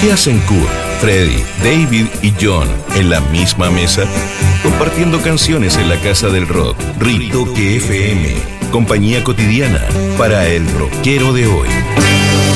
¿Qué hacen Kurt, Freddy, David y John en la misma mesa? Compartiendo canciones en la casa del rock. Ritoque FM, compañía cotidiana para el rockero de hoy.